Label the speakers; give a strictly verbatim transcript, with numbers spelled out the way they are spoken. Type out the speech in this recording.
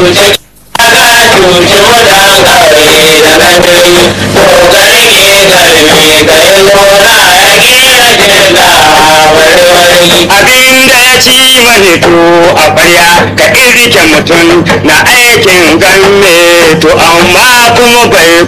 Speaker 1: cuce ka cuce mutan ƙauye da na birni to garke garmi garin gona ya kera jirga warwari
Speaker 2: abin da ya ci mani to a ƙwarya ka irke mutum na aikin ganme to amma kuma bai